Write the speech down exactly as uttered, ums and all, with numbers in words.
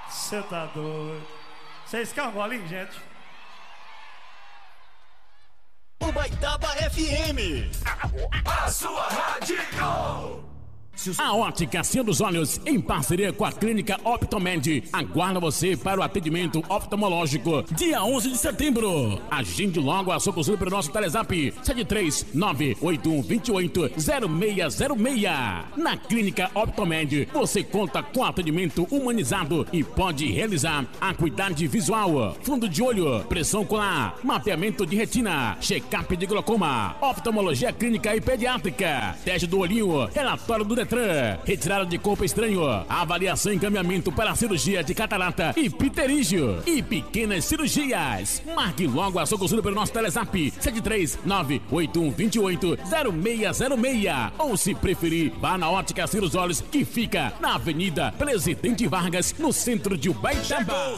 Você tá doido. Vocês querem um golinho, gente? Ubaitaba F M, a sua rádio. A Ótica Céu dos Olhos, em parceria com a Clínica Optomed, aguarda você para o atendimento oftalmológico dia onze de setembro. Agende logo a sua consulta pelo nosso Telezap sete três nove oito um dois oito zero seis zero seis. Na Clínica Optomed, você conta com atendimento humanizado e pode realizar acuidade visual, fundo de olho, pressão ocular, mapeamento de retina, check-up de glaucoma, oftalmologia clínica e pediátrica, teste do olhinho, relatório do Detran, retirada de corpo estranho, avaliação e encaminhamento para a cirurgia de catarata e pterígio e pequenas cirurgias. Marque logo a sua consulta pelo nosso Telezap sete três nove oito um dois oito zero seis zero seis, ou se preferir, vá na Ótica Céu dos Olhos, que fica na Avenida Presidente Vargas, no centro de Ubaitaba.